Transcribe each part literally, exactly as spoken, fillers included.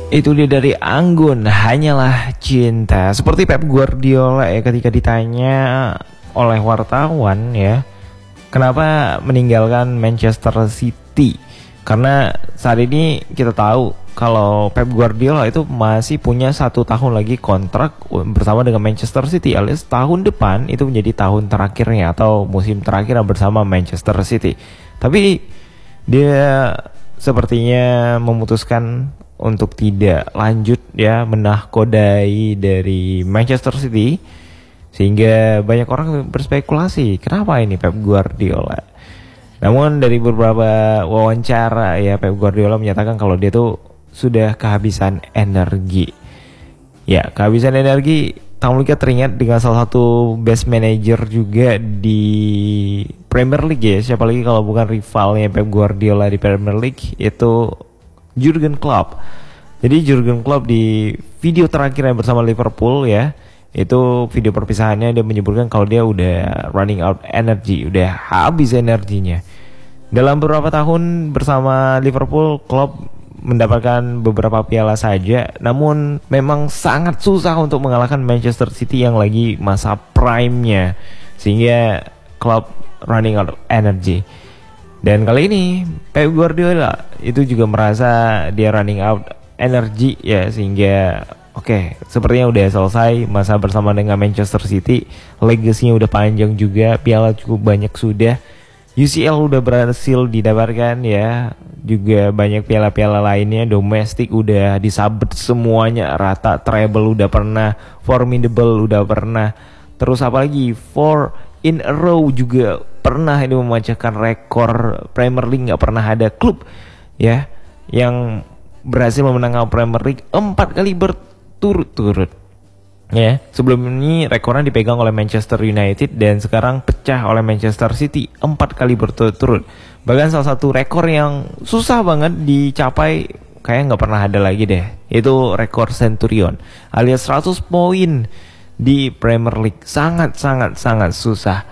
Itu dia dari Anggun, Hanyalah Cinta. Seperti Pep Guardiola ya, ketika ditanya oleh wartawan ya, kenapa meninggalkan Manchester City? Karena saat ini kita tahu kalau Pep Guardiola itu masih punya satu tahun lagi kontrak bersama dengan Manchester City, alias tahun depan itu menjadi tahun terakhirnya atau musim terakhir bersama Manchester City. Tapi dia sepertinya memutuskan untuk tidak lanjut ya menahkodai dari Manchester City, sehingga banyak orang berspekulasi kenapa ini Pep Guardiola. Namun dari beberapa wawancara ya, Pep Guardiola menyatakan kalau dia tuh sudah kehabisan energi. Ya, kehabisan energi. Tamu kita teringat dengan salah satu best manager juga di Premier League ya. Siapa lagi kalau bukan rivalnya Pep Guardiola di Premier League, itu Jurgen Klopp. Jadi Jurgen Klopp di video terakhirnya bersama Liverpool ya, itu video perpisahannya dia menyebutkan kalau dia udah running out energy, udah habis energinya. Dalam beberapa tahun bersama Liverpool, Klopp mendapatkan beberapa piala saja, namun memang sangat susah untuk mengalahkan Manchester City yang lagi masa prime-nya, sehingga Klopp running out energy. Dan kali ini Pep Guardiola itu juga merasa dia running out energy ya, sehingga oke, okay, sepertinya udah selesai masa bersama dengan Manchester City. Legasinya udah panjang juga, piala cukup banyak sudah, U C L udah berhasil didapatkan ya, juga banyak piala-piala lainnya domestik udah disabet semuanya rata, treble udah pernah, formidable udah pernah, terus apalagi four in a row juga pernah ini memecahkan rekor Premier League. Nggak pernah ada klub ya yang berhasil memenangkan Premier League empat kali berturut-turut ya. Sebelum ini rekornya dipegang oleh Manchester United dan sekarang pecah oleh Manchester City empat kali berturut-turut. Bahkan salah satu rekor yang susah banget dicapai, kayak nggak pernah ada lagi deh, itu rekor Centurion alias seratus poin di Premier League. Sangat sangat sangat susah.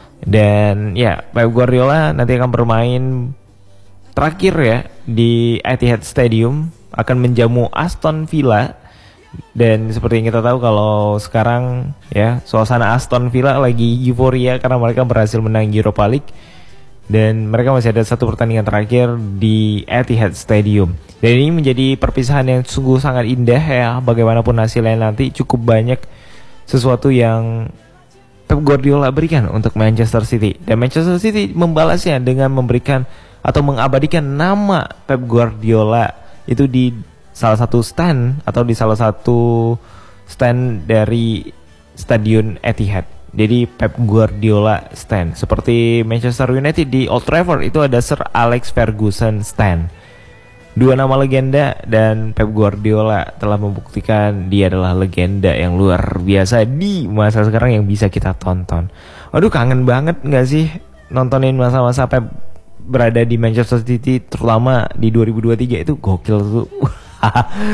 Dan ya, Pep Guardiola nanti akan bermain terakhir ya di Etihad Stadium, akan menjamu Aston Villa. Dan seperti yang kita tahu kalau sekarang ya, suasana Aston Villa lagi euforia karena mereka berhasil menang Europa League, dan mereka masih ada satu pertandingan terakhir di Etihad Stadium. Dan ini menjadi perpisahan yang sungguh sangat indah ya, bagaimanapun hasilnya nanti cukup banyak sesuatu yang Pep Guardiola berikan untuk Manchester City, dan Manchester City membalasnya dengan memberikan atau mengabadikan nama Pep Guardiola itu di salah satu stand atau di salah satu stand dari Stadion Etihad. Jadi Pep Guardiola stand, seperti Manchester United di Old Trafford itu ada Sir Alex Ferguson stand. Dua nama legenda, dan Pep Guardiola telah membuktikan dia adalah legenda yang luar biasa di masa sekarang yang bisa kita tonton. Aduh, kangen banget gak sih nontonin masa-masa Pep berada di Manchester City, terutama di dua ribu dua puluh tiga itu gokil tuh.